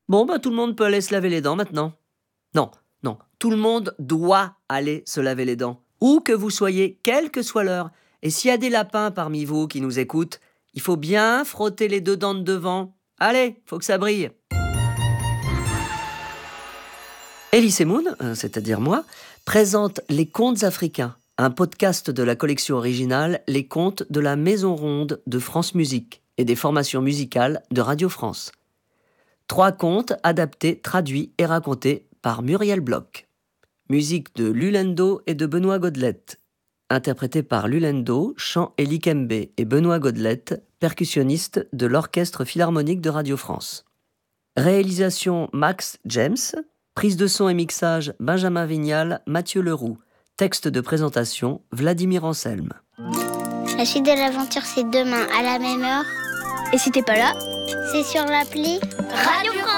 Bon, tout le monde peut aller se laver les dents maintenant. Non, non, tout le monde doit aller se laver les dents. Où que vous soyez, quelle que soit l'heure. Et s'il y a des lapins parmi vous qui nous écoutent, il faut bien frotter les 2 dents de devant. Allez, faut que ça brille. Elise Moon, c'est-à-dire moi, présente Les Contes africains, un podcast de la collection originale Les Contes de la Maison Ronde de France Musique et des formations musicales de Radio France. 3 contes adaptés, traduits et racontés par Muriel Bloch. Musique de Lulendo et de Benoît Godelette. Interprété par Lulendo, chant et likembe, et Benoît Godelette, percussionniste de l'Orchestre Philharmonique de Radio France. Réalisation Max James. Prise de son et mixage Benjamin Vignal, Mathieu Leroux. Texte de présentation Vladimir Anselme. La suite de l'aventure, c'est demain à la même heure. Et si t'es pas là, c'est sur l'appli Radio France.